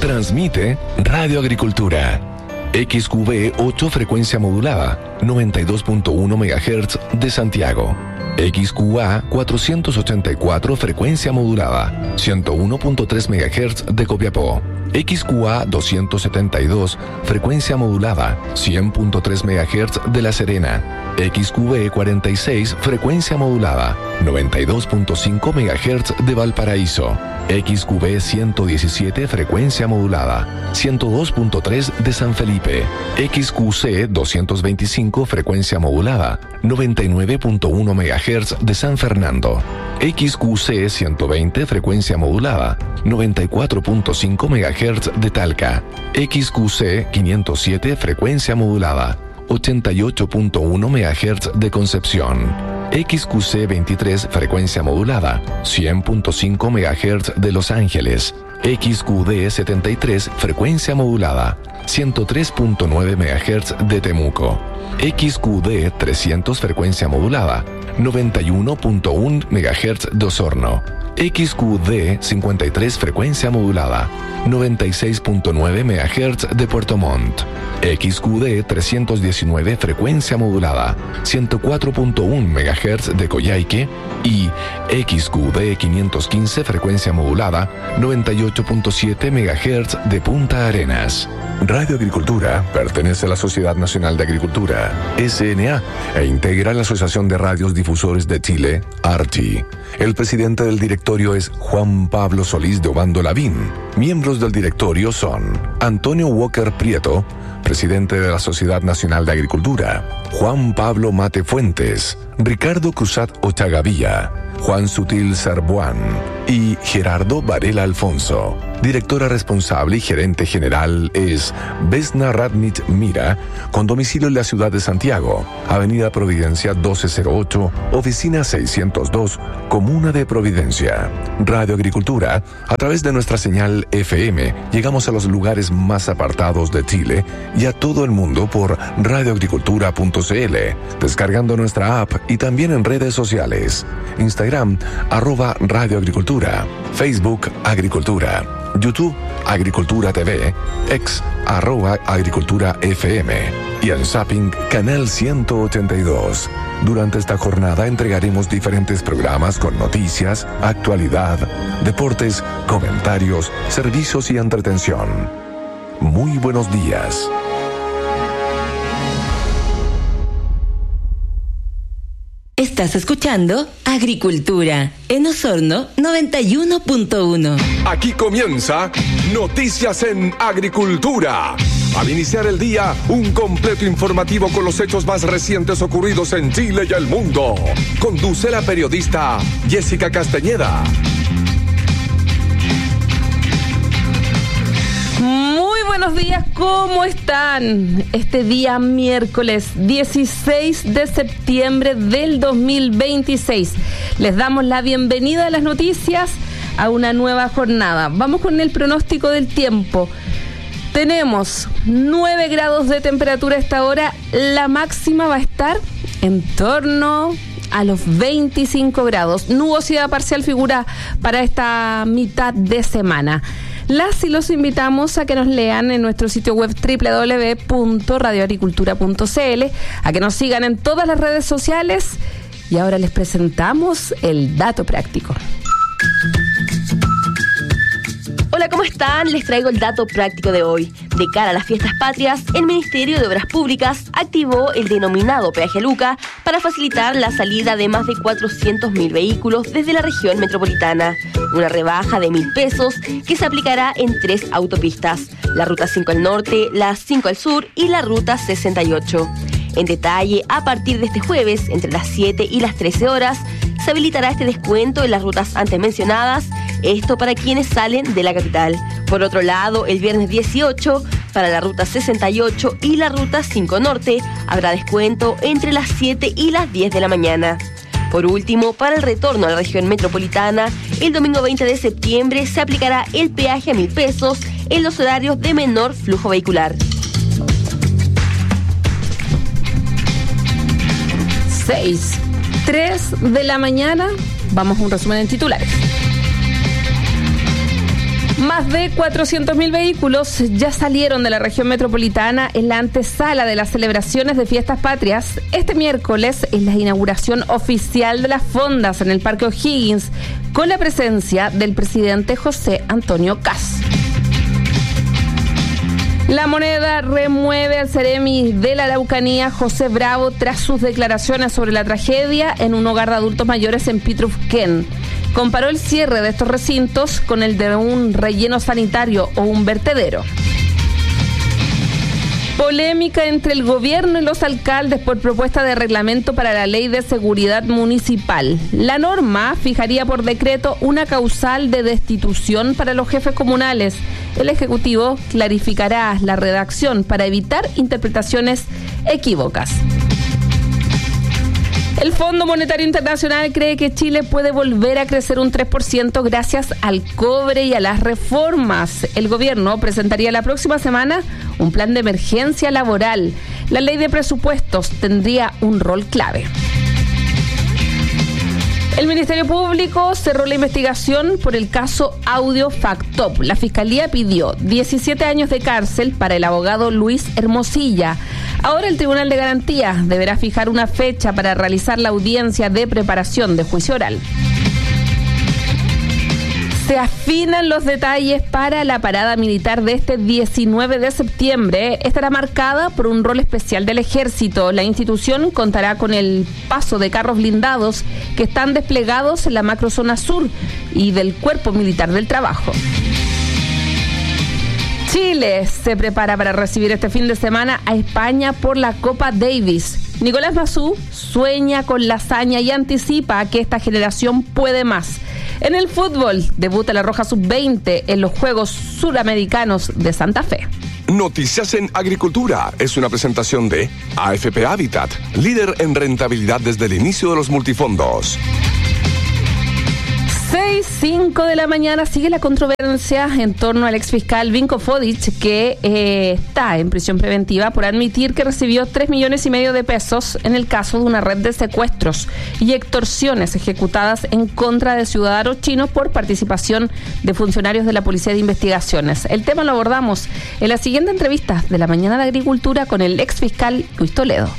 Transmite Radio Agricultura. XQB 8 frecuencia modulada, 92.1 MHz de Santiago. XQA 484 frecuencia modulada, 101.3 MHz de Copiapó. XQA 272 frecuencia modulada, 100.3 MHz de La Serena. XQB 46 frecuencia modulada, 92.5 MHz de Valparaíso. XQB 117 frecuencia modulada, 102.3 de San Felipe. XQC 225 frecuencia modulada, 99.1 MHz de San Fernando. XQC 120 frecuencia modulada, 94.5 MHz de Talca. XQC 507 frecuencia modulada, 88.1 MHz de Concepción. XQC 23 frecuencia modulada, 100.5 MHz de Los Ángeles. XQD 73 frecuencia modulada, 103.9 MHz de Temuco. XQD 300 frecuencia modulada, 91.1 MHz de Osorno. XQD 53 frecuencia modulada, 96.9 MHz de Puerto Montt. XQD 319 frecuencia modulada, 104.1 MHz de Coyhaique. Y XQD 515 frecuencia modulada, 98.7 MHz de Punta Arenas. Radio Agricultura pertenece a la Sociedad Nacional de Agricultura, SNA, e integra la Asociación de Radios Difusores de Chile, ARTI. El presidente del directorio es Juan Pablo Solís de Obando Lavín. Miembros del directorio son Antonio Walker Prieto, presidente de la Sociedad Nacional de Agricultura; Juan Pablo Mate Fuentes; Ricardo Cruzat Ochagavía; Juan Sutil Sarbuán y Gerardo Varela Alfonso. Directora responsable y gerente general es Vesna Radnich Mira, con domicilio en la ciudad de Santiago, Avenida Providencia 1208, Oficina 602, Comuna de Providencia. Radio Agricultura, a través de nuestra señal FM, llegamos a los lugares más apartados de Chile y a todo el mundo por radioagricultura.cl, descargando nuestra app y también en redes sociales. Instagram, @radioagricultura, Facebook, Agricultura, YouTube, Agricultura TV, X, @Agricultura FM y en Zapping, Canal 182. Durante esta jornada entregaremos diferentes programas con noticias, actualidad, deportes, comentarios, servicios y entretención. Muy buenos días. Estás escuchando Agricultura en Osorno 91.1. Aquí comienza Noticias en Agricultura. Al iniciar el día, un completo informativo con los hechos más recientes ocurridos en Chile y el mundo. Conduce la periodista Jessica Castañeda. Buenos días, ¿cómo están? Este día miércoles 16 de septiembre del 2026. Les damos la bienvenida a las noticias, a una nueva jornada. Vamos con el pronóstico del tiempo. Tenemos 9 grados de temperatura a esta hora. La máxima va a estar en torno a los 25 grados. Nubosidad parcial figura para esta mitad de semana. Las y los invitamos a que nos lean en nuestro sitio web www.radioagricultura.cl, a que nos sigan en todas las redes sociales y ahora les presentamos el dato práctico. Hola, ¿cómo están? Les traigo el dato práctico de hoy. De cara a las fiestas patrias, el Ministerio de Obras Públicas activó el denominado peaje Luca para facilitar la salida de más de 400.000 vehículos desde la región metropolitana. Una rebaja de 1.000 pesos que se aplicará en 3 autopistas: la Ruta 5 al norte, la 5 al sur y la Ruta 68. En detalle, a partir de este jueves, entre las 7 y las 13 horas, se habilitará este descuento en las rutas antes mencionadas, esto para quienes salen de la capital. Por otro lado, el viernes 18, para la Ruta 68 y la Ruta 5 Norte, habrá descuento entre las 7 y las 10 de la mañana. Por último, para el retorno a la región metropolitana, el domingo 20 de septiembre se aplicará el peaje a 1.000 pesos en los horarios de menor flujo vehicular. 3 de la mañana, vamos a un resumen en titulares. Más de 400.000 vehículos ya salieron de la región metropolitana en la antesala de las celebraciones de Fiestas Patrias. Este miércoles es la inauguración oficial de las fondas en el Parque O'Higgins, con la presencia del presidente José Antonio Kast. La Moneda remueve al seremi de la Araucanía, José Bravo, tras sus declaraciones sobre la tragedia en un hogar de adultos mayores en Pitrufquén. Comparó el cierre de estos recintos con el de un relleno sanitario o un vertedero. Polémica entre el gobierno y los alcaldes por propuesta de reglamento para la Ley de Seguridad Municipal. La norma fijaría por decreto una causal de destitución para los jefes comunales. El Ejecutivo clarificará la redacción para evitar interpretaciones equívocas. El Fondo Monetario Internacional cree que Chile puede volver a crecer un 3% gracias al cobre y a las reformas. El gobierno presentaría la próxima semana un plan de emergencia laboral. La ley de presupuestos tendría un rol clave. El Ministerio Público cerró la investigación por el caso Audio Factop. La Fiscalía pidió 17 años de cárcel para el abogado Luis Hermosilla. Ahora el Tribunal de Garantías deberá fijar una fecha para realizar la audiencia de preparación de juicio oral. Se afinan los detalles para la parada militar de este 19 de septiembre. Estará marcada por un rol especial del Ejército. La institución contará con el paso de carros blindados que están desplegados en la macrozona sur y del Cuerpo Militar del Trabajo. Chile se prepara para recibir este fin de semana a España por la Copa Davis. Nicolás Massú sueña con la hazaña y anticipa que esta generación puede más. En el fútbol, debuta la Roja Sub-20 en los Juegos Suramericanos de Santa Fe. Noticias en Agricultura es una presentación de AFP Habitat, líder en rentabilidad desde el inicio de los multifondos. 6:05 de la mañana sigue la controversia en torno al exfiscal Vinko Fodic, que está en prisión preventiva por admitir que recibió 3,5 millones de pesos en el caso de una red de secuestros y extorsiones ejecutadas en contra de ciudadanos chinos por participación de funcionarios de la Policía de Investigaciones. El tema lo abordamos en la siguiente entrevista de la mañana de Agricultura con el exfiscal Luis Toledo.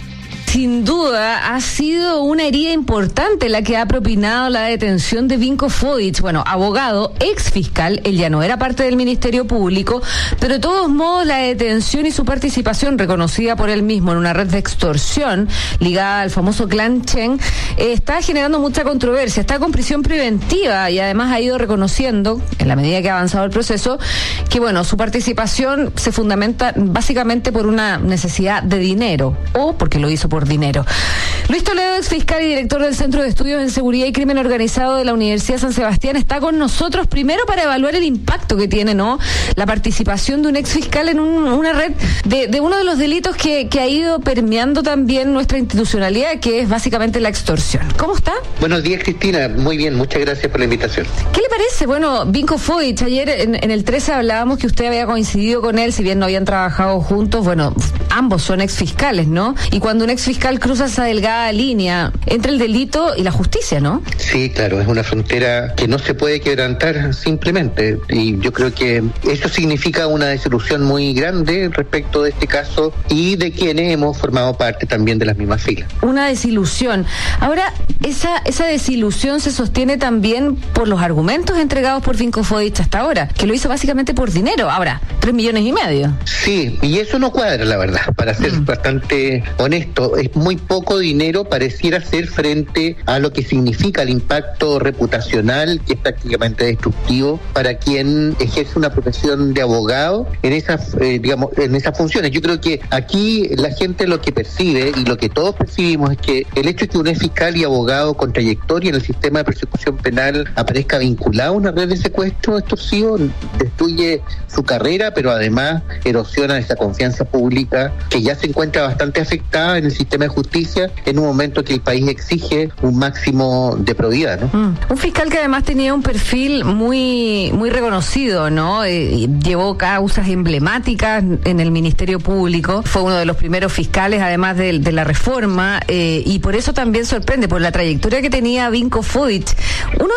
Sin duda, ha sido una herida importante la que ha propinado la detención de Vinko Fodic. Bueno, abogado, ex fiscal, él ya no era parte del Ministerio Público, pero de todos modos la detención y su participación, reconocida por él mismo en una red de extorsión ligada al famoso clan Chen, está generando mucha controversia. Está con prisión preventiva y además ha ido reconociendo, en la medida que ha avanzado el proceso, que bueno, su participación se fundamenta básicamente por una necesidad de dinero o porque lo hizo por dinero. Luis Toledo, ex fiscal y director del Centro de Estudios en Seguridad y Crimen Organizado de la Universidad San Sebastián, está con nosotros primero para evaluar el impacto que tiene, ¿no?, la participación de un ex fiscal en una red de uno de los delitos que ha ido permeando también nuestra institucionalidad, que es básicamente la extorsión. ¿Cómo está? Buenos días, Cristina. Muy bien, muchas gracias por la invitación. ¿Qué le parece? Bueno, Vinko Fodic, ayer en el 13 hablábamos que usted había coincidido con él, si bien no habían trabajado juntos, bueno, ambos son ex fiscales, ¿no? Y cuando un ex fiscal cruza esa delgada línea entre el delito y la justicia, ¿no? Sí, claro, es una frontera que no se puede quebrantar simplemente, y yo creo que eso significa una desilusión muy grande respecto de este caso y de quienes hemos formado parte también de las mismas filas. Una desilusión. Ahora, esa desilusión se sostiene también por los argumentos entregados por Vinko Fodic hasta ahora, que lo hizo básicamente por dinero. Ahora, 3,5 millones. Sí, y eso no cuadra, la verdad, para ser bastante honesto. Es muy poco dinero, pareciera ser, frente a lo que significa el impacto reputacional, que es prácticamente destructivo para quien ejerce una profesión de abogado en esas, en esas funciones. Yo creo que aquí la gente lo que percibe y lo que todos percibimos es que el hecho de que un ex fiscal y abogado con trayectoria en el sistema de persecución penal aparezca vinculado a una red de secuestro extorsivo destruye su carrera, pero además erosiona esa confianza pública que ya se encuentra bastante afectada en el sistema de justicia en un momento que el país exige un máximo de probidad, ¿no? Un fiscal que además tenía un perfil muy reconocido, ¿no? Llevó causas emblemáticas en el Ministerio Público, fue uno de los primeros fiscales además de la reforma, y por eso también sorprende, por la trayectoria que tenía Vinko Fodic. Uno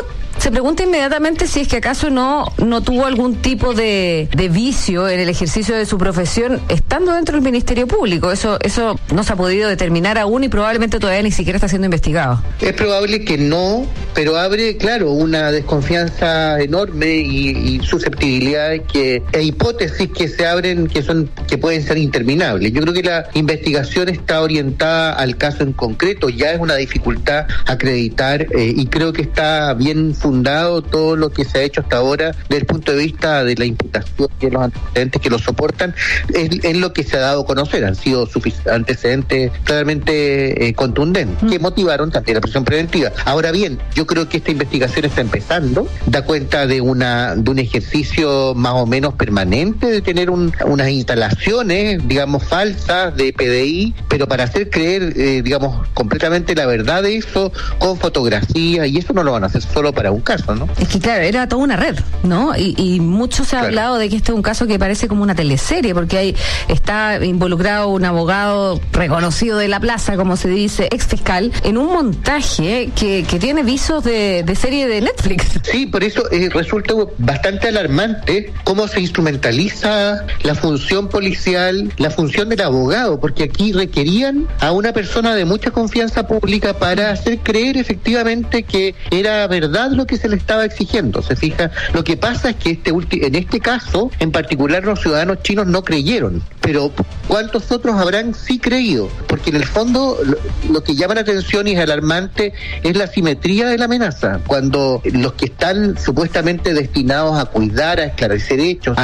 se pregunta inmediatamente si es que acaso no tuvo algún tipo de vicio en el ejercicio de su profesión estando dentro del Ministerio Público. Eso no se ha podido determinar aún y probablemente todavía ni siquiera está siendo investigado. Es probable que no, pero abre, claro, una desconfianza enorme y susceptibilidades e hipótesis que se abren que pueden ser interminables. Yo creo que la investigación está orientada al caso en concreto, ya es una dificultad acreditar y creo que está bien fundado todo lo que se ha hecho hasta ahora desde el punto de vista de la imputación y de los antecedentes que lo soportan, es lo que se ha dado a conocer, han sido antecedentes claramente contundentes, que motivaron también la prisión preventiva. Ahora bien, yo creo que esta investigación está empezando, da cuenta de un ejercicio más o menos permanente de tener unas instalaciones, digamos, falsas de PDI, pero para hacer creer, digamos, completamente la verdad de eso, con fotografía, y eso no lo van a hacer solo para un caso, ¿no? Es que claro, era toda una red, ¿no? Y mucho se ha hablado de que este es un caso que parece como una teleserie, porque está involucrado un abogado reconocido de la plaza, como se dice, ex fiscal, en un montaje que tiene visos de serie de Netflix. Sí, por eso resulta bastante alarmante cómo se instrumentaliza la función policial, la función del abogado, porque aquí requerían a una persona de mucha confianza pública para hacer creer efectivamente que era verdad lo que se le estaba exigiendo. ¿Se fija? Lo que pasa es que en este caso, en particular, los ciudadanos chinos no creyeron, pero ¿cuántos otros habrán sí creído? Porque en el fondo lo que llama la atención y es alarmante es la simetría de la amenaza, cuando los que están supuestamente destinados a cuidar, a esclarecer hechos,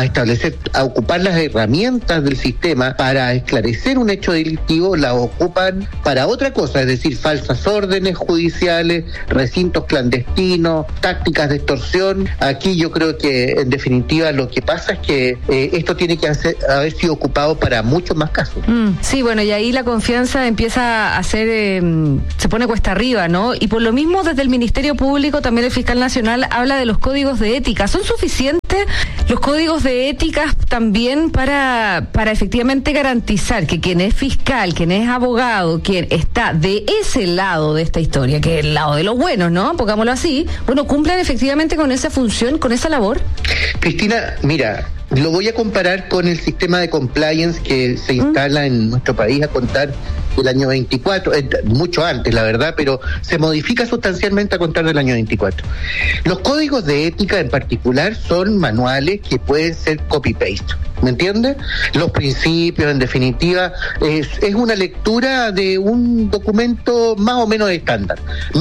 a ocupar las herramientas del sistema para esclarecer un hecho delictivo, la ocupan para otra cosa, es decir, falsas órdenes judiciales, recintos clandestinos, tácticas de extorsión. Aquí yo creo que en definitiva lo que pasa es que esto tiene que haber sido ocupado para muchos más casos. Sí, bueno, y ahí la confianza empieza a ser, se pone cuesta arriba, ¿no? Y por lo mismo desde el Ministerio Público, también el fiscal nacional habla de los códigos de ética. ¿Son suficientes los códigos de ética también para efectivamente garantizar que quien es fiscal, quien es abogado, quien está de ese lado de esta historia, que es el lado de los buenos, ¿no? Pongámoslo así, bueno, cumplan efectivamente con esa función, con esa labor? Cristina, mira, lo voy a comparar con el sistema de compliance que se instala en nuestro país a contar del año 24, mucho antes, la verdad, pero se modifica sustancialmente a contar del año 24. Los códigos de ética en particular son manuales que pueden ser copy-paste, ¿me entiendes? Los principios, en definitiva, es una lectura de un documento más o menos estándar,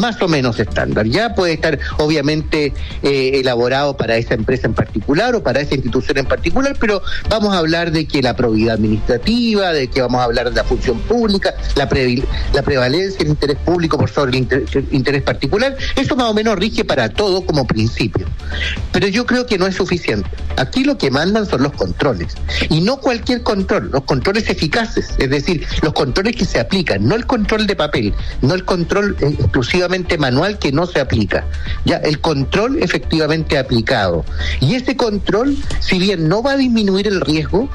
ya puede estar obviamente elaborado para esa empresa en particular o para esa institución en particular, pero vamos a hablar de que la probidad administrativa, de que vamos a hablar de la función pública, la prevalencia del interés público por sobre el interés particular, eso más o menos rige para todo como principio. Pero yo creo que no es suficiente. Aquí lo que mandan son los controles, y no cualquier control, los controles eficaces, es decir, los controles que se aplican, no el control de papel, no el control exclusivamente manual que no se aplica, ya el control efectivamente aplicado. Y ese control, si bien no va a disminuir el riesgo,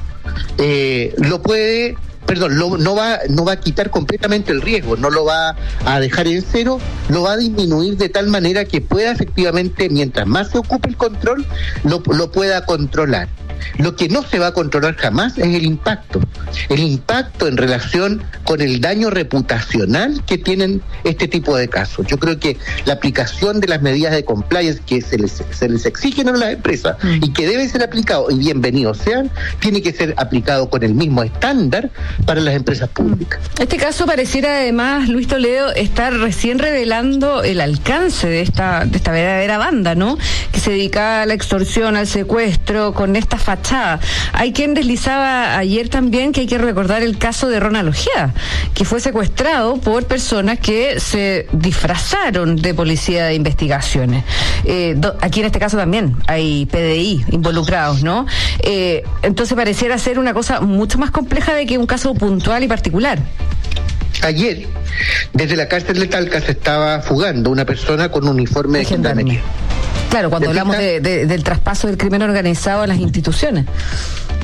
no va a quitar completamente el riesgo, no lo va a dejar en cero, lo va a disminuir de tal manera que pueda efectivamente, mientras más se ocupe el control, lo pueda controlar. Lo que no se va a controlar jamás es el impacto en relación con el daño reputacional que tienen este tipo de casos. Yo creo que la aplicación de las medidas de compliance que se les exigen a las empresas y que deben ser aplicados, y bienvenidos sean, tiene que ser aplicado con el mismo estándar para las empresas públicas. Este caso pareciera además, Luis Toledo, estar recién revelando el alcance de esta verdadera banda, ¿no? Que se dedicaba a la extorsión, al secuestro, con esta fachada. Hay quien deslizaba ayer también que hay que recordar el caso de Ronald Ojeda, que fue secuestrado por personas que se disfrazaron de policía de investigaciones. Aquí en este caso también hay PDI involucrados, ¿no? Entonces pareciera ser una cosa mucho más compleja de que un caso puntual y particular. Ayer, desde la cárcel de Talca se estaba fugando una persona con un uniforme de gendarmería. Claro, cuando hablamos del traspaso del crimen organizado a las instituciones.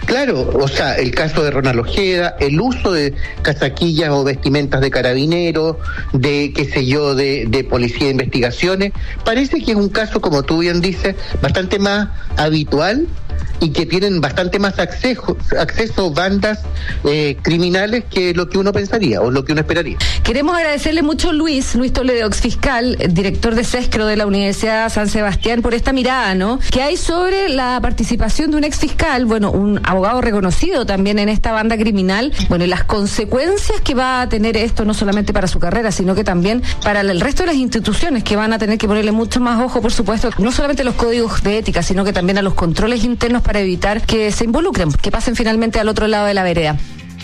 Claro, o sea, el caso de Ronald Ojeda, el uso de casaquillas o vestimentas de carabineros, de qué sé yo, de policía de investigaciones, parece que es un caso, como tú bien dices, bastante más habitual y que tienen bastante más acceso bandas criminales que lo que uno pensaría o lo que uno esperaría. Queremos agradecerle mucho a Luis Toledo, exfiscal, director de SESCRO de la Universidad San Sebastián, por esta mirada, ¿no?, que hay sobre la participación de un exfiscal, bueno, un abogado reconocido también en esta banda criminal, bueno, y las consecuencias que va a tener esto no solamente para su carrera, sino que también para el resto de las instituciones, que van a tener que ponerle mucho más ojo, por supuesto, no solamente a los códigos de ética, sino que también a los controles internos para evitar que se involucren, que pasen finalmente al otro lado de la vereda.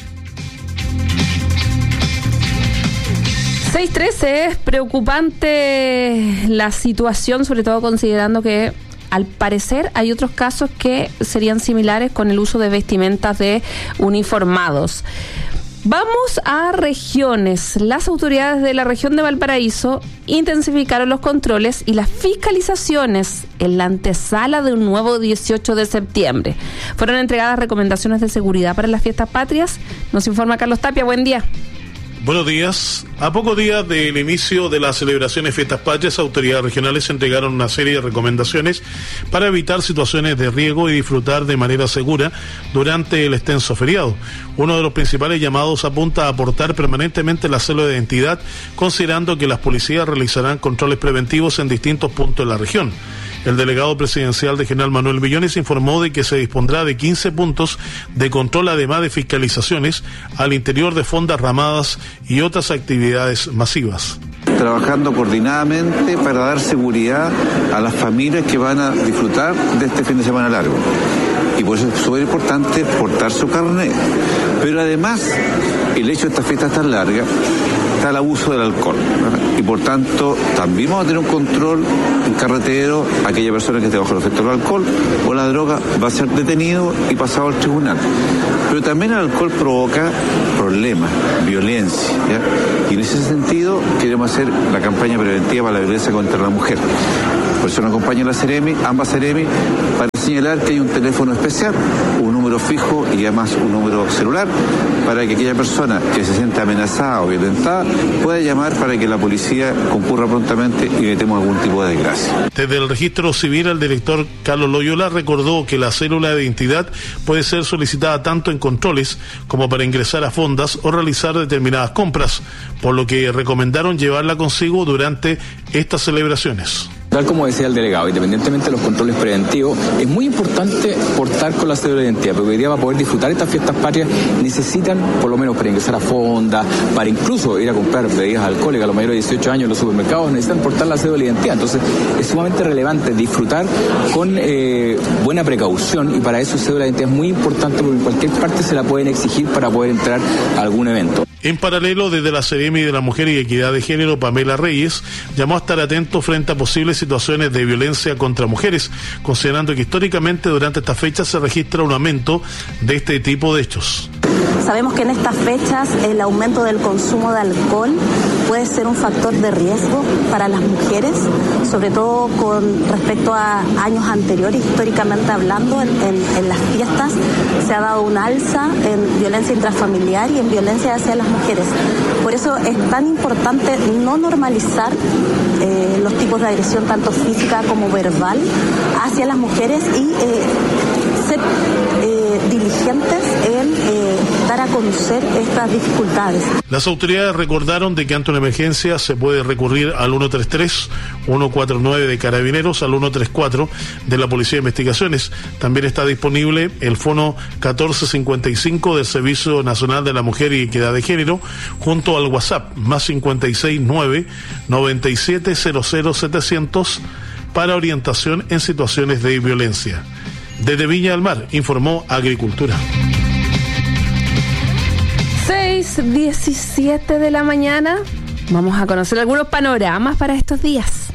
6:13, es preocupante la situación, sobre todo considerando que al parecer hay otros casos que serían similares con el uso de vestimentas de uniformados. Vamos a regiones. Las autoridades de la región de Valparaíso intensificaron los controles y las fiscalizaciones en la antesala de un nuevo 18 de septiembre. Fueron entregadas recomendaciones de seguridad para las fiestas patrias. Nos informa Carlos Tapia. Buen día. Buenos días. A pocos días del inicio de las celebraciones Fiestas Patrias, autoridades regionales entregaron una serie de recomendaciones para evitar situaciones de riesgo y disfrutar de manera segura durante el extenso feriado. Uno de los principales llamados apunta a aportar permanentemente la cédula de identidad, considerando que las policías realizarán controles preventivos en distintos puntos de la región. El delegado presidencial de General Manuel Millones informó de que se dispondrá de 15 puntos de control, además de fiscalizaciones al interior de fondas ramadas y otras actividades masivas. Trabajando coordinadamente para dar seguridad a las familias que van a disfrutar de este fin de semana largo. Y por eso es súper importante portar su carnet. Pero además, el hecho de estas fiestas tan largas, está el abuso del alcohol, ¿verdad? Y por tanto, también vamos a tener un control en carretero. Aquella persona que esté bajo el efecto del alcohol o la droga va a ser detenido y pasado al tribunal. Pero también el alcohol provoca problemas, violencia, ¿ya? Y en ese sentido queremos hacer la campaña preventiva para la violencia contra la mujer. Por eso nos acompaña la Seremi, ambas Seremi, para señalar que hay un teléfono especial, un número fijo y además un número celular, para que aquella persona que se sienta amenazada o violentada pueda llamar para que la policía concurra prontamente y evitemos algún tipo de desgracia. Desde el registro civil, el director Carlos Loyola recordó que la cédula de identidad puede ser solicitada tanto en controles como para ingresar a fondas o realizar determinadas compras, por lo que recomendaron llevarla consigo durante estas celebraciones. Tal como decía el delegado, independientemente de los controles preventivos, es muy importante portar con la cédula de identidad, porque hoy día para poder disfrutar estas fiestas patrias necesitan, por lo menos para ingresar a fonda, para incluso ir a comprar bebidas alcohólicas a los mayores de 18 años en los supermercados, necesitan portar la cédula de identidad. Entonces es sumamente relevante disfrutar con buena precaución, y para eso cédula de identidad es muy importante, porque en cualquier parte se la pueden exigir para poder entrar a algún evento. En paralelo, desde la Seremi de la Mujer y Equidad de Género, Pamela Reyes llamó a estar atento frente a posibles situaciones de violencia contra mujeres, considerando que históricamente durante estas fechas se registra un aumento de este tipo de hechos. Sabemos que en estas fechas el aumento del consumo de alcohol puede ser un factor de riesgo para las mujeres, sobre todo con respecto a años anteriores. Históricamente hablando, en las fiestas se ha dado un alza en violencia intrafamiliar y en violencia hacia las mujeres. Por eso es tan importante no normalizar los tipos de agresión, tanto física como verbal, hacia las mujeres, y ser diligentes en dar a conocer estas dificultades. Las autoridades recordaron de que ante una emergencia se puede recurrir al 133, 149 de Carabineros, al 134 de la Policía de Investigaciones. También está disponible el fono 1455 del Servicio Nacional de la Mujer y Equidad de Género, junto al WhatsApp más 569 9700 700 para orientación en situaciones de violencia. Desde Viña del Mar, informó Agricultura. 6:17 de la mañana. Vamos a conocer algunos panoramas para estos días.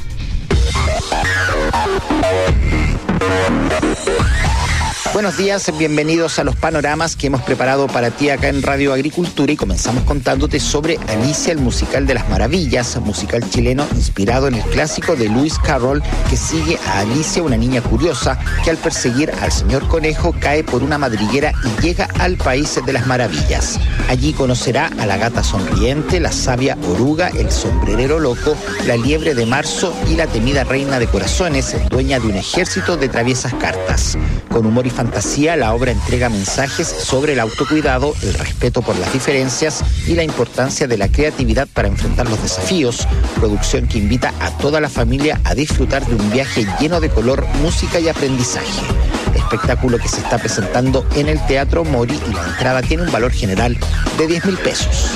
Buenos días, bienvenidos a los panoramas que hemos preparado para ti acá en Radio Agricultura y comenzamos contándote sobre Alicia, el musical de las maravillas, musical chileno inspirado en el clásico de Lewis Carroll que sigue a Alicia, una niña curiosa que al perseguir al señor Conejo cae por una madriguera y llega al país de las maravillas. Allí conocerá a la gata sonriente, la sabia oruga, el sombrerero loco, la liebre de marzo y la temida reina de corazones, dueña de un ejército de traviesas cartas. Con humor y fantasía, la obra entrega mensajes sobre el autocuidado, el respeto por las diferencias y la importancia de la creatividad para enfrentar los desafíos. Producción que invita a toda la familia a disfrutar de un viaje lleno de color, música y aprendizaje. Espectáculo que se está presentando en el Teatro Mori y la entrada tiene un valor general de 10.000 pesos.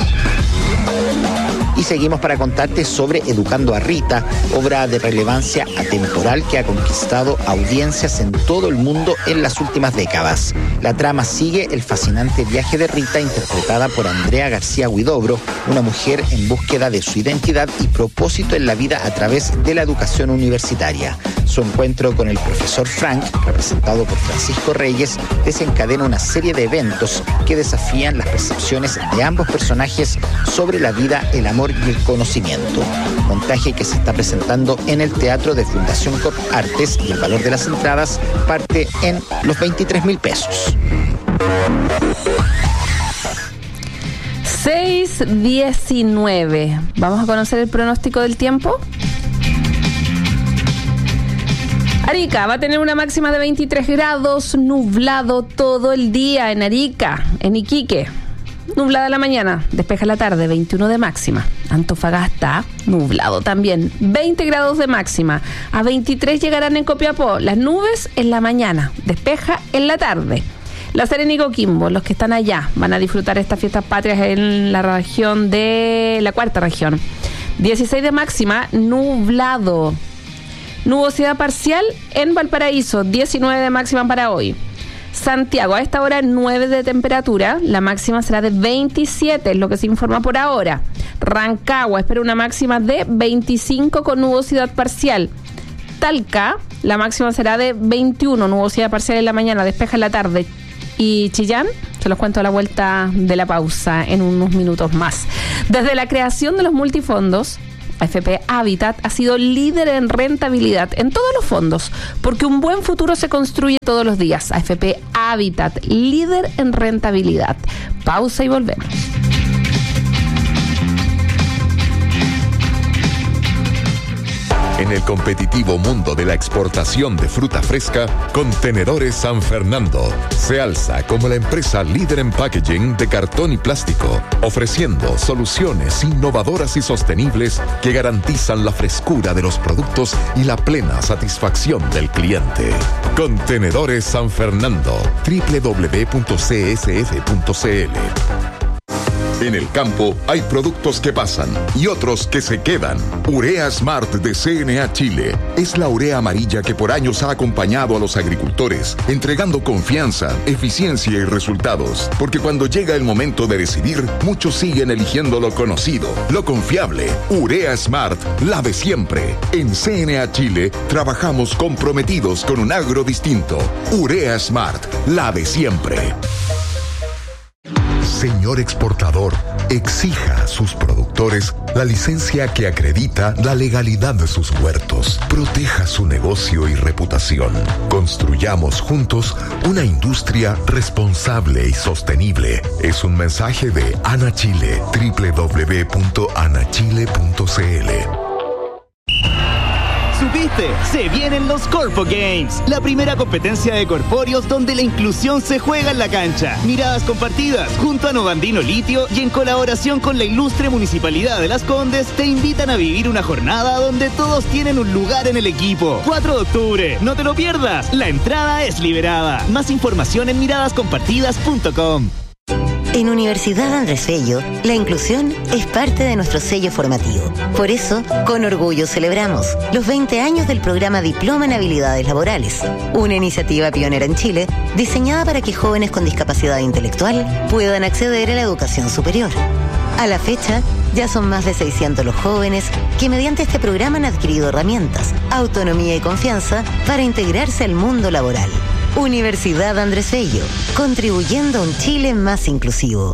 Y seguimos para contarte sobre Educando a Rita, obra de relevancia atemporal que ha conquistado audiencias en todo el mundo en las últimas décadas. La trama sigue el fascinante viaje de Rita, interpretada por Andrea García Huidobro, una mujer en búsqueda de su identidad y propósito en la vida a través de la educación universitaria. Su encuentro con el profesor Frank, representado por Francisco Reyes, desencadena una serie de eventos que desafían las percepciones de ambos personajes sobre la vida, el amor y el conocimiento. Montaje que se está presentando en el Teatro de Fundación Corp Artes y el valor de las entradas parte en los 23.000 pesos. 6:19. Vamos a conocer el pronóstico del tiempo. Arica va a tener una máxima de 23 grados, nublado todo el día en Arica, en Iquique. Nublada la mañana, despeja la tarde, 21 de máxima. Antofagasta, nublado también, 20 grados de máxima. A 23 llegarán en Copiapó. Las nubes en la mañana, despeja en la tarde. La Serena y Coquimbo, los que están allá, van a disfrutar estas fiestas patrias en la región de la cuarta región. 16 de máxima, nublado. Nubosidad parcial en Valparaíso, 19 de máxima para hoy. Santiago, a esta hora 9 de temperatura, la máxima será de 27, es lo que se informa por ahora. Rancagua espera una máxima de 25 con nubosidad parcial. Talca, la máxima será de 21, nubosidad parcial en la mañana, despeja en la tarde. Y Chillán, se los cuento a la vuelta de la pausa en unos minutos más. Desde la creación de los multifondos, AFP Habitat ha sido líder en rentabilidad en todos los fondos, porque un buen futuro se construye todos los días. AFP Habitat, líder en rentabilidad. Pausa y volvemos. En el competitivo mundo de la exportación de fruta fresca, Contenedores San Fernando se alza como la empresa líder en packaging de cartón y plástico, ofreciendo soluciones innovadoras y sostenibles que garantizan la frescura de los productos y la plena satisfacción del cliente. Contenedores San Fernando, www.csf.cl. En el campo hay productos que pasan y otros que se quedan. Urea Smart de CNA Chile es la urea amarilla que por años ha acompañado a los agricultores, entregando confianza, eficiencia y resultados. Porque cuando llega el momento de decidir, muchos siguen eligiendo lo conocido, lo confiable. Urea Smart, la de siempre. En CNA Chile trabajamos comprometidos con un agro distinto. Urea Smart, la de siempre. Señor exportador, exija a sus productores la licencia que acredita la legalidad de sus huertos. Proteja su negocio y reputación. Construyamos juntos una industria responsable y sostenible. Es un mensaje de ANA Chile, www.anachile.cl. ¿Supiste? Se vienen los Corpo Games, la primera competencia de corpóreos donde la inclusión se juega en la cancha. Miradas compartidas junto a Novandino Litio y en colaboración con la ilustre Municipalidad de Las Condes te invitan a vivir una jornada donde todos tienen un lugar en el equipo. 4 de octubre, no te lo pierdas, la entrada es liberada. Más información en miradascompartidas.com. En Universidad Andrés Bello, la inclusión es parte de nuestro sello formativo. Por eso, con orgullo celebramos los 20 años del programa Diploma en Habilidades Laborales, una iniciativa pionera en Chile diseñada para que jóvenes con discapacidad intelectual puedan acceder a la educación superior. A la fecha, ya son más de 600 los jóvenes que mediante este programa han adquirido herramientas, autonomía y confianza para integrarse al mundo laboral. Universidad Andrés Bello, contribuyendo a un Chile más inclusivo.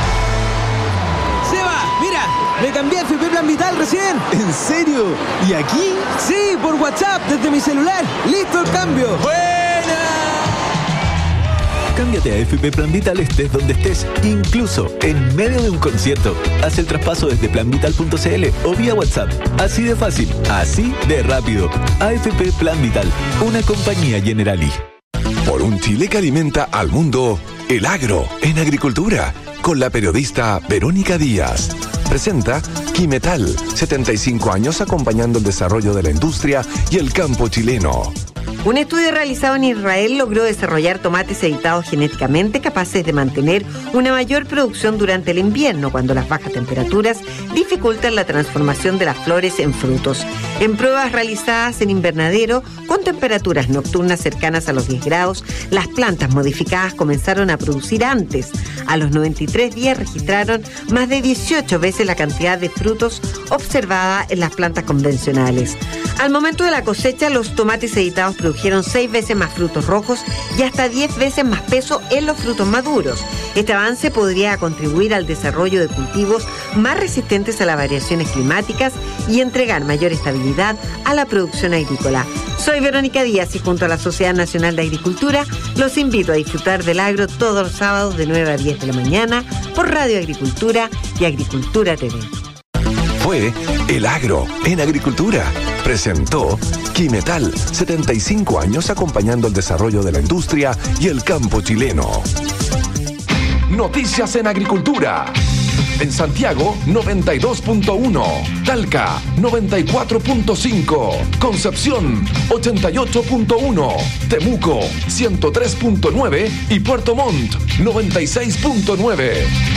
¡Seba! ¡Mira! Me cambié a FP Plan Vital recién. ¿En serio? ¿Y aquí? Sí, por WhatsApp, desde mi celular. ¡Listo el cambio! ¡Buena! Cámbiate a FP Plan Vital estés donde estés, incluso en medio de un concierto. Haz el traspaso desde planvital.cl o vía WhatsApp. Así de fácil, así de rápido. AFP Plan Vital, una compañía Generali. Por un Chile que alimenta al mundo, el agro en agricultura, con la periodista Verónica Díaz. Presenta Quimetal, 75 años acompañando el desarrollo de la industria y el campo chileno. Un estudio realizado en Israel logró desarrollar tomates editados genéticamente capaces de mantener una mayor producción durante el invierno, cuando las bajas temperaturas dificultan la transformación de las flores en frutos. En pruebas realizadas en invernadero, con temperaturas nocturnas cercanas a los 10 grados, las plantas modificadas comenzaron a producir antes. A los 93 días registraron más de 18 veces la cantidad de frutos observada en las plantas convencionales. Al momento de la cosecha, los tomates editados produjeron 6 veces más frutos rojos y hasta 10 veces más peso en los frutos maduros. Este avance podría contribuir al desarrollo de cultivos más resistentes a las variaciones climáticas y entregar mayor estabilidad a la producción agrícola. Soy Verónica Díaz y junto a la Sociedad Nacional de Agricultura los invito a disfrutar del agro todos los sábados de 9 a 10 de la mañana por Radio Agricultura y Agricultura TV. Fue El Agro en Agricultura. Presentó Quimetal, 75 años acompañando el desarrollo de la industria y el campo chileno. Noticias en Agricultura. En Santiago, 92.1. Talca, 94.5. Concepción, 88.1. Temuco, 103.9. Y Puerto Montt, 96.9.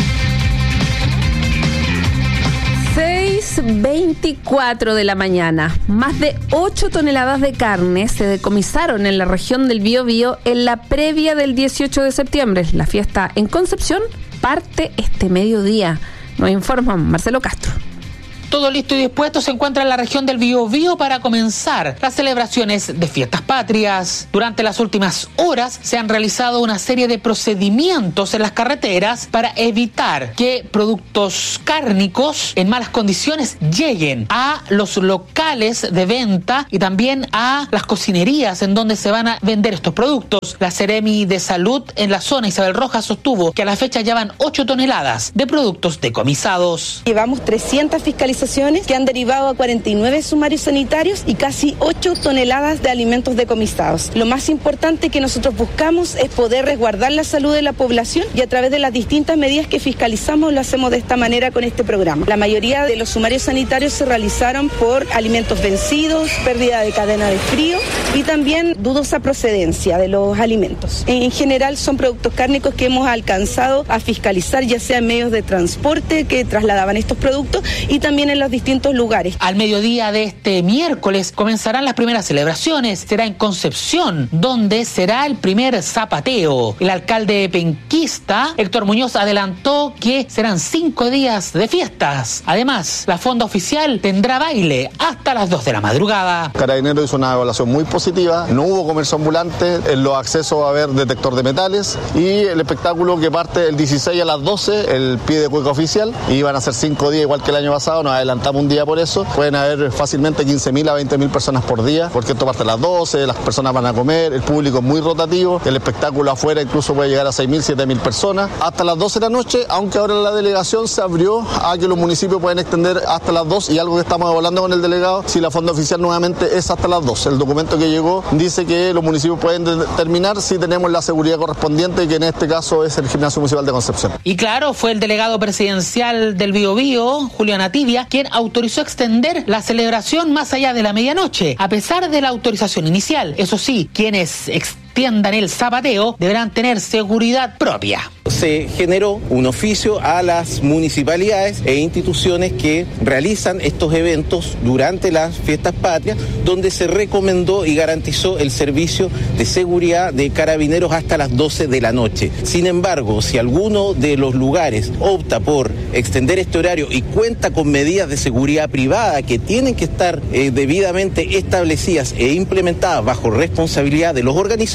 6:24 de la mañana. Más de 8 toneladas de carne se decomisaron en la región del Biobío en la previa del 18 de septiembre. La fiesta en Concepción parte este mediodía. Nos informa Marcelo Castro. Todo listo y dispuesto se encuentra en la región del Biobío para comenzar las celebraciones de fiestas patrias. Durante las últimas horas se han realizado una serie de procedimientos en las carreteras para evitar que productos cárnicos en malas condiciones lleguen a los locales de venta y también a las cocinerías en donde se van a vender estos productos. La Seremi de Salud en la zona Isabel Rojas sostuvo que a la fecha ya van 8 toneladas de productos decomisados. Llevamos 300 fiscalizaciones que han derivado a 49 sumarios sanitarios y casi 8 toneladas de alimentos decomisados. Lo más importante que nosotros buscamos es poder resguardar la salud de la población y a través de las distintas medidas que fiscalizamos lo hacemos de esta manera con este programa. La mayoría de los sumarios sanitarios se realizaron por alimentos vencidos, pérdida de cadena de frío y también dudosa procedencia de los alimentos. En general son productos cárnicos que hemos alcanzado a fiscalizar, ya sea en medios de transporte que trasladaban estos productos y también en los distintos lugares. Al mediodía de este miércoles comenzarán las primeras celebraciones. Será en Concepción, donde será el primer zapateo. El alcalde penquista, Héctor Muñoz, adelantó que serán 5 días de fiestas. Además, la fonda oficial tendrá baile hasta las 2 de la madrugada. Carabineros hizo una evaluación muy positiva. No hubo comercio ambulante. En los accesos va a haber detector de metales y el espectáculo que parte el 16 a las 12, el pie de cueca oficial, y van a ser 5 días igual que el año pasado. Nos adelantamos un día por eso. Pueden haber fácilmente 15.000 a 20.000 personas por día, porque esto parte a las 12, las personas van a comer, el público es muy rotativo, el espectáculo afuera incluso puede llegar a 6.000, 7.000 personas, hasta las 12 de la noche, aunque ahora la delegación se abrió a que los municipios pueden extender hasta las 2, y algo que estamos hablando con el delegado, si la fonda oficial nuevamente es hasta las 2. El documento que llegó dice que los municipios pueden terminar si tenemos la seguridad correspondiente, que en este caso es el Gimnasio Municipal de Concepción. Y claro, fue el delegado presidencial del Biobío, Julián Ativia, quien autorizó extender la celebración más allá de la medianoche, a pesar de la autorización inicial. Eso sí, quienes extiendan el zapateo deberán tener seguridad propia. Se generó un oficio a las municipalidades e instituciones que realizan estos eventos durante las fiestas patrias, donde se recomendó y garantizó el servicio de seguridad de carabineros hasta las 12 de la noche. Sin embargo, si alguno de los lugares opta por extender este horario y cuenta con medidas de seguridad privada que tienen que estar debidamente establecidas e implementadas bajo responsabilidad de los organizadores,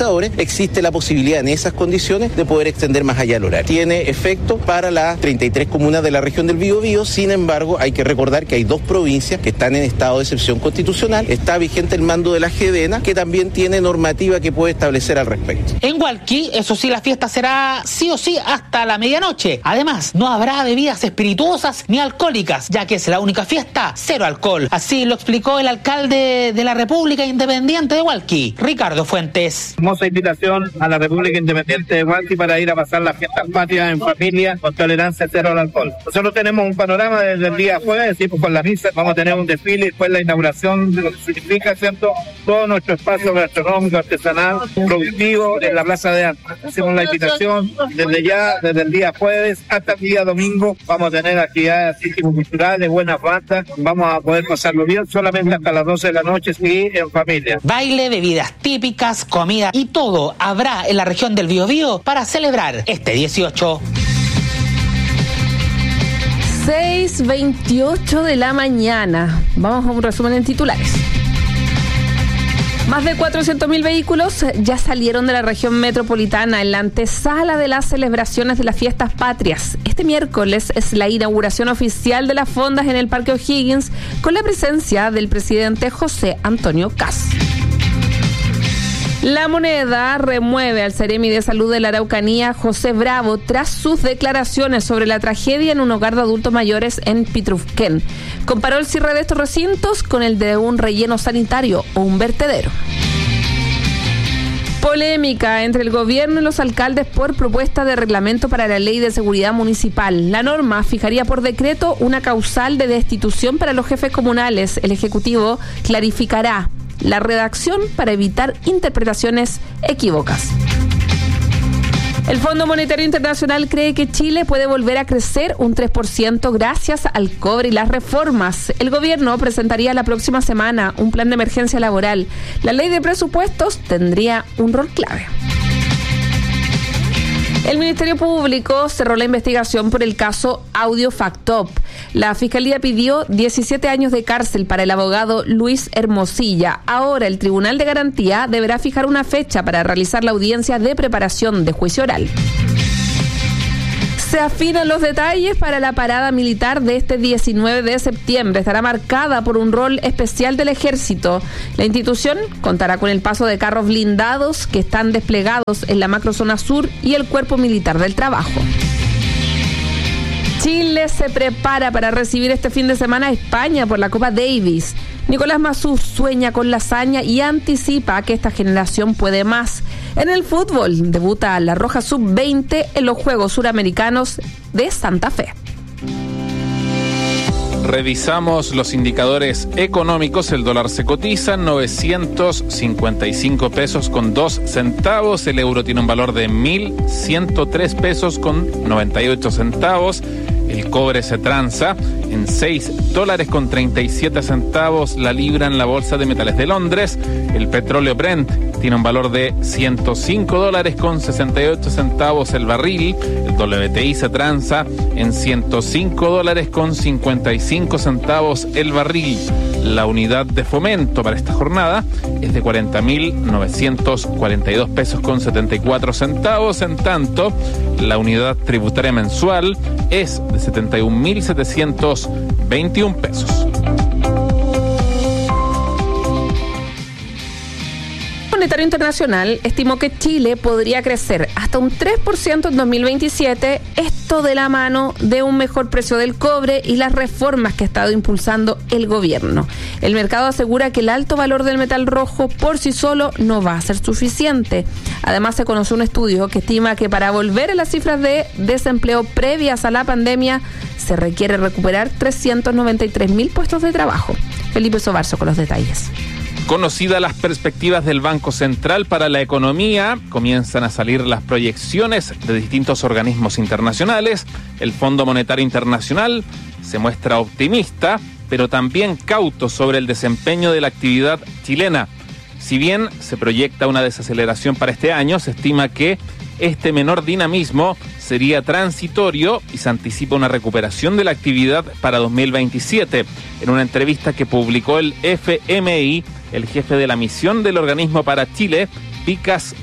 organizadores, existe la posibilidad en esas condiciones de poder extender más allá el horario. Tiene efecto para las 33 comunas de la región del Biobío. Sin embargo, hay que recordar que hay 2 provincias que están en estado de excepción constitucional. Está vigente el mando de la GEDENA, que también tiene normativa que puede establecer al respecto. En Hualqui, eso sí, la fiesta será sí o sí hasta la medianoche. Además, no habrá bebidas espirituosas ni alcohólicas, ya que es la única fiesta cero alcohol. Así lo explicó el alcalde de la República Independiente de Hualqui, Ricardo Fuentes. Hermosa invitación a la República Independiente de Hualqui para ir a pasar las fiestas patrias en familia con tolerancia cero al alcohol. Nosotros tenemos un panorama desde el día jueves, pues con la misa vamos a tener un desfile y después la inauguración de lo que significa, ¿cierto?, todo nuestro espacio gastronómico, artesanal, productivo en la Plaza de Armas. Hacemos la invitación desde el día jueves hasta el día domingo. Vamos a tener actividades artístico-culturales, buenas bandas, vamos a poder pasarlo bien solamente hasta las 12 de la noche y en familia. Baile, bebidas típicas, comida y todo habrá en la región del Biobío para celebrar este 18. 6:28 de la mañana. Vamos a un resumen en titulares. Más de 400.000 vehículos ya salieron de la región metropolitana en la antesala de las celebraciones de las fiestas patrias. Este miércoles es la inauguración oficial de las fondas en el Parque O'Higgins con la presencia del presidente José Antonio Kast. La Moneda remueve al Seremi de Salud de la Araucanía, José Bravo, tras sus declaraciones sobre la tragedia en un hogar de adultos mayores en Pitrufquén. Comparó el cierre de estos recintos con el de un relleno sanitario o un vertedero. Polémica entre el gobierno y los alcaldes por propuesta de reglamento para la Ley de Seguridad Municipal. La norma fijaría por decreto una causal de destitución para los jefes comunales. El Ejecutivo clarificará la redacción para evitar interpretaciones equívocas. El Fondo Monetario Internacional cree que Chile puede volver a crecer un 3% gracias al cobre y las reformas. El gobierno presentaría la próxima semana un plan de emergencia laboral. La ley de presupuestos tendría un rol clave. El Ministerio Público cerró la investigación por el caso Audio Factop. La Fiscalía pidió 17 años de cárcel para el abogado Luis Hermosilla. Ahora el Tribunal de Garantía deberá fijar una fecha para realizar la audiencia de preparación de juicio oral. Se afinan los detalles para la parada militar de este 19 de septiembre. Estará marcada por un rol especial del Ejército. La institución contará con el paso de carros blindados que están desplegados en la macrozona sur y el Cuerpo Militar del Trabajo. Chile se prepara para recibir este fin de semana a España por la Copa Davis. Nicolás Massú sueña con la hazaña y anticipa que esta generación puede más. En el fútbol, debuta la Roja Sub-20 en los Juegos Suramericanos de Santa Fe. Revisamos los indicadores económicos. El dólar se cotiza en 955 pesos con 2 centavos. El euro tiene un valor de 1.103 pesos con 98 centavos. El cobre se transa en $6 con 37 centavos la libra en la Bolsa de Metales de Londres. El petróleo Brent tiene un valor de $105 con 68 centavos el barril. El WTI se transa en $105 con 55 centavos el barril. La unidad de fomento para esta jornada es de 40.942 pesos con 74 centavos. En tanto, la unidad tributaria mensual es de 71.721 pesos. El Monetario Internacional estimó que Chile podría crecer hasta un 3% en 2027, esto de la mano de un mejor precio del cobre y las reformas que ha estado impulsando el gobierno. El mercado asegura que el alto valor del metal rojo por sí solo no va a ser suficiente. Además, se conoció un estudio que estima que para volver a las cifras de desempleo previas a la pandemia se requiere recuperar 393.000 puestos de trabajo. Felipe Sobarzo con los detalles. Conocidas las perspectivas del Banco Central para la economía, comienzan a salir las proyecciones de distintos organismos internacionales. El Fondo Monetario Internacional se muestra optimista, pero también cauto sobre el desempeño de la actividad chilena. Si bien se proyecta una desaceleración para este año, se estima que este menor dinamismo sería transitorio y se anticipa una recuperación de la actividad para 2027. En una entrevista que publicó el FMI, el jefe de la misión del organismo para Chile, Picas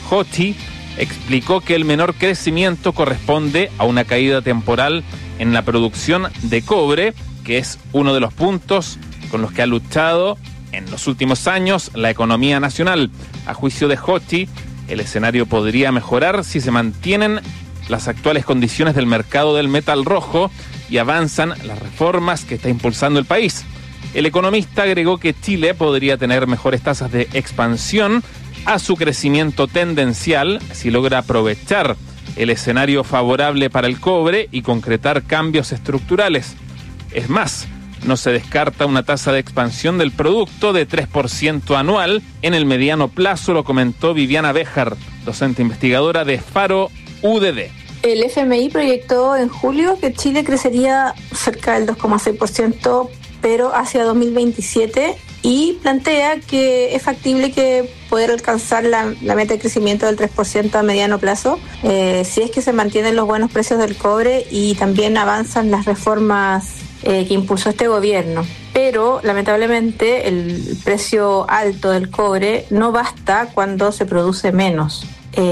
Hochi explicó que el menor crecimiento corresponde a una caída temporal en la producción de cobre, que es uno de los puntos con los que ha luchado en los últimos años la economía nacional. A juicio de Hochi, el escenario podría mejorar si se mantienen las actuales condiciones del mercado del metal rojo y avanzan las reformas que está impulsando el país. El economista agregó que Chile podría tener mejores tasas de expansión a su crecimiento tendencial si logra aprovechar el escenario favorable para el cobre y concretar cambios estructurales. Es más, no se descarta una tasa de expansión del producto de 3% anual en el mediano plazo, lo comentó Viviana Béjar, docente investigadora de Faro UDD. El FMI proyectó en julio que Chile crecería cerca del 2,6%, pero hacia 2027, y plantea que es factible que poder alcanzar la meta de crecimiento del 3% a mediano plazo, si es que se mantienen los buenos precios del cobre y también avanzan las reformas que impulsó este gobierno. Pero lamentablemente el precio alto del cobre no basta cuando se produce menos.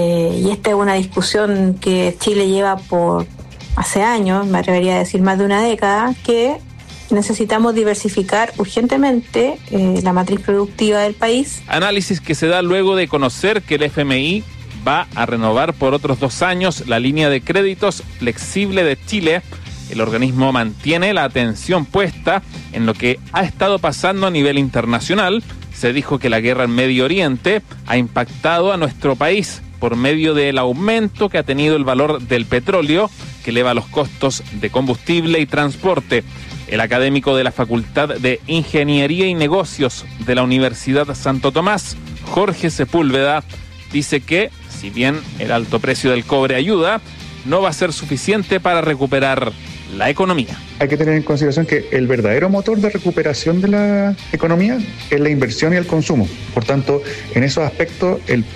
Y esta es una discusión que Chile lleva por hace años, me atrevería a decir más de una década, que necesitamos diversificar urgentemente la matriz productiva del país. Análisis que se da luego de conocer que el FMI va a renovar por otros 2 años la línea de créditos flexible de Chile. El organismo mantiene la atención puesta en lo que ha estado pasando a nivel internacional. Se dijo que la guerra en Medio Oriente ha impactado a nuestro país por medio del aumento que ha tenido el valor del petróleo, que eleva los costos de combustible y transporte. El académico de la Facultad de Ingeniería y Negocios de la Universidad Santo Tomás, Jorge Sepúlveda, dice que, si bien el alto precio del cobre ayuda, no va a ser suficiente para recuperar la economía. Hay que tener en consideración que el verdadero motor de recuperación de la economía es la inversión y el consumo. Por tanto, en esos aspectos, el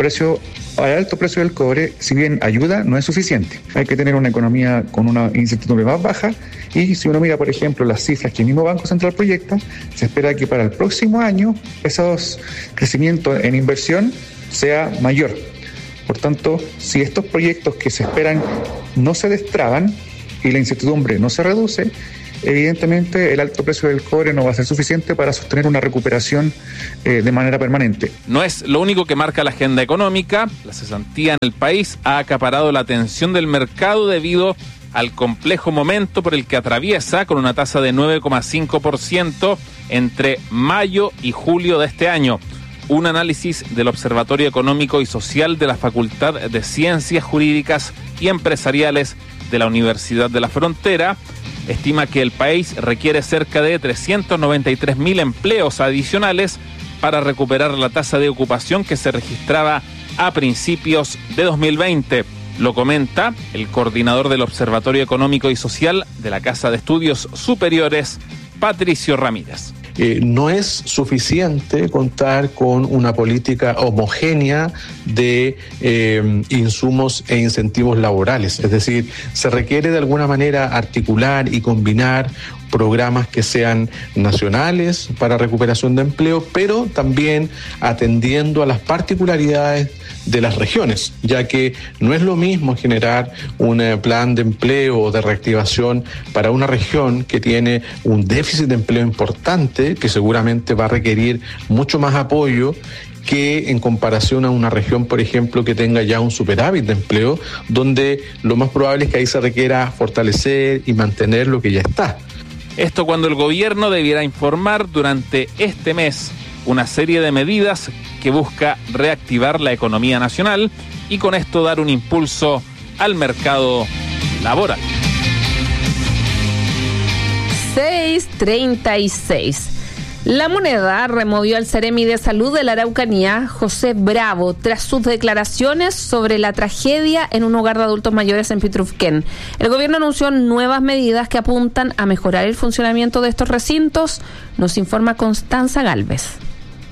alto precio del cobre, si bien ayuda, no es suficiente. Hay que tener una economía con una incertidumbre más baja, y si uno mira, por ejemplo, las cifras que el mismo Banco Central proyecta, se espera que para el próximo año esos crecimientos en inversión sea mayor. Por tanto, si estos proyectos que se esperan no se destraban y la incertidumbre no se reduce, evidentemente el alto precio del cobre no va a ser suficiente para sostener una recuperación de manera permanente. No es lo único que marca la agenda económica. La cesantía en el país ha acaparado la atención del mercado debido al complejo momento por el que atraviesa, con una tasa de 9,5% entre mayo y julio de este año. Un análisis del Observatorio Económico y Social de la Facultad de Ciencias Jurídicas y Empresariales de la Universidad de la Frontera estima que el país requiere cerca de 393.000 empleos adicionales para recuperar la tasa de ocupación que se registraba a principios de 2020. Lo comenta el coordinador del Observatorio Económico y Social de la Casa de Estudios Superiores, Patricio Ramírez. No es suficiente contar con una política homogénea de insumos e incentivos laborales. Es decir, se requiere de alguna manera articular y combinar programas que sean nacionales para recuperación de empleo, pero también atendiendo a las particularidades de las regiones, ya que no es lo mismo generar un plan de empleo o de reactivación para una región que tiene un déficit de empleo importante, que seguramente va a requerir mucho más apoyo, que en comparación a una región, por ejemplo, que tenga ya un superávit de empleo, donde lo más probable es que ahí se requiera fortalecer y mantener lo que ya está. Esto cuando el gobierno debiera informar durante este mes una serie de medidas que busca reactivar la economía nacional y con esto dar un impulso al mercado laboral. 6:36. La Moneda removió al Seremi de Salud de la Araucanía, José Bravo, tras sus declaraciones sobre la tragedia en un hogar de adultos mayores en Pitrufquén. El gobierno anunció nuevas medidas que apuntan a mejorar el funcionamiento de estos recintos, nos informa Constanza Gálvez.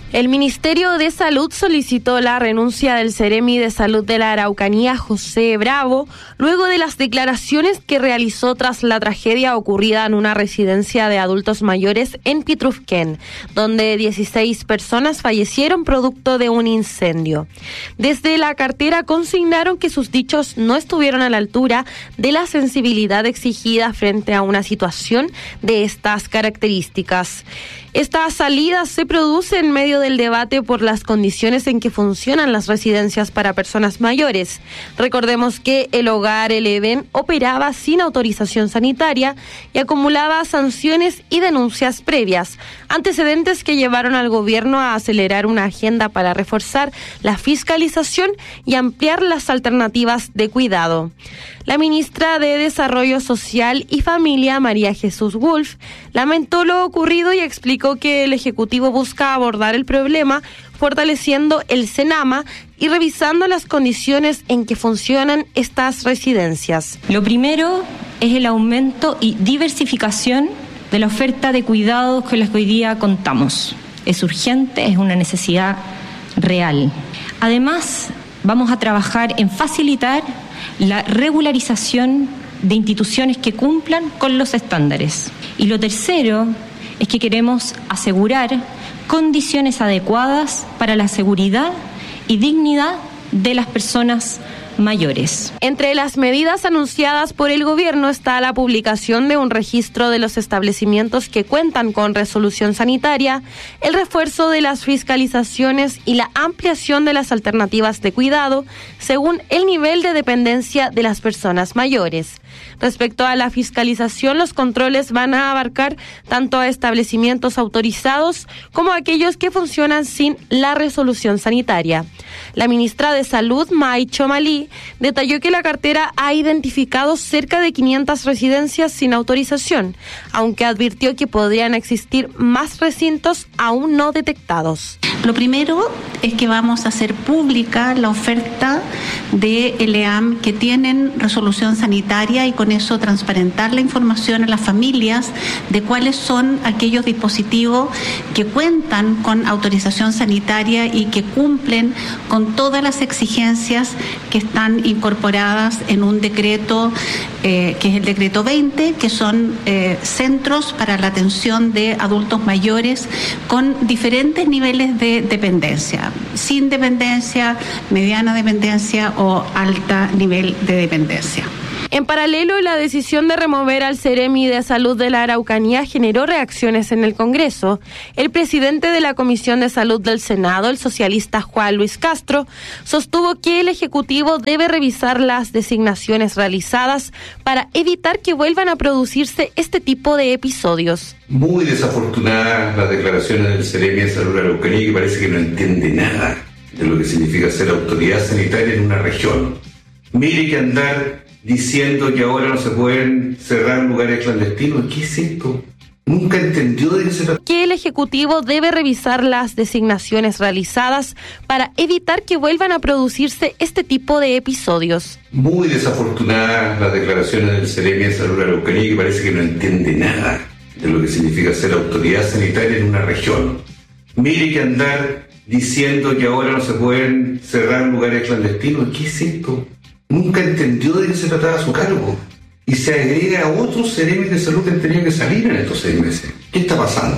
El Ministerio de Salud solicitó la renuncia del Seremi de Salud de la Araucanía, José Bravo, luego de las declaraciones que realizó tras la tragedia ocurrida en una residencia de adultos mayores en Pitrufquén, donde 16 personas fallecieron producto de un incendio. Desde la cartera consignaron que sus dichos no estuvieron a la altura de la sensibilidad exigida frente a una situación de estas características. Esta salida se produce en medio del debate por las condiciones en que funcionan las residencias para personas mayores. Recordemos que el Hogar El Edén operaba sin autorización sanitaria y acumulaba sanciones y denuncias previas, antecedentes que llevaron al gobierno a acelerar una agenda para reforzar la fiscalización y ampliar las alternativas de cuidado. La ministra de Desarrollo Social y Familia, María Jesús Wolf, lamentó lo ocurrido y explicó que el Ejecutivo busca abordar el problema fortaleciendo el Senama y revisando las condiciones en que funcionan estas residencias. Lo primero es el aumento y diversificación de la oferta de cuidados con las que hoy día contamos. Es urgente, es una necesidad real. Además, vamos a trabajar en facilitar la regularización de instituciones que cumplan con los estándares. Y lo tercero es que queremos asegurar condiciones adecuadas para la seguridad y dignidad de las personas mayores. Entre las medidas anunciadas por el gobierno está la publicación de un registro de los establecimientos que cuentan con resolución sanitaria, el refuerzo de las fiscalizaciones y la ampliación de las alternativas de cuidado según el nivel de dependencia de las personas mayores. Respecto a la fiscalización, los controles van a abarcar tanto a establecimientos autorizados como a aquellos que funcionan sin la resolución sanitaria. La ministra de Salud, May Chomalí, detalló que la cartera ha identificado cerca de 500 residencias sin autorización, aunque advirtió que podrían existir más recintos aún no detectados. Lo primero es que vamos a hacer pública la oferta de ELEAM que tienen resolución sanitaria y con eso transparentar la información a las familias de cuáles son aquellos dispositivos que cuentan con autorización sanitaria y que cumplen con todas las exigencias que están incorporadas en un decreto que es el decreto 20, que son centros para la atención de adultos mayores con diferentes niveles de dependencia, sin dependencia, mediana dependencia o alta nivel de dependencia. En paralelo, la decisión de remover al Seremi de Salud de la Araucanía generó reacciones en el Congreso. El presidente de la Comisión de Salud del Senado, el socialista Juan Luis Castro, sostuvo que el Ejecutivo debe revisar las designaciones realizadas para evitar que vuelvan a producirse este tipo de episodios. Muy desafortunadas las declaraciones del Seremi de Salud de la Araucanía, que parece que no entiende nada de lo que significa ser autoridad sanitaria en una región. Mire que andar diciendo que ahora no se pueden cerrar lugares clandestinos. ¿Qué es esto? Nunca entendió de qué se trata. Que el Ejecutivo debe revisar las designaciones realizadas para evitar que vuelvan a producirse este tipo de episodios. Muy desafortunadas las declaraciones del Seremi de Salud de la Araucanía, que parece que no entiende nada de lo que significa ser autoridad sanitaria en una región. Mire que andar diciendo que ahora no se pueden cerrar lugares clandestinos. ¿Qué es esto? Nunca entendió de qué se trataba su cargo. Y se agrega a otros Seremis de salud que han tenido que salir en estos 6 meses. ¿Qué está pasando?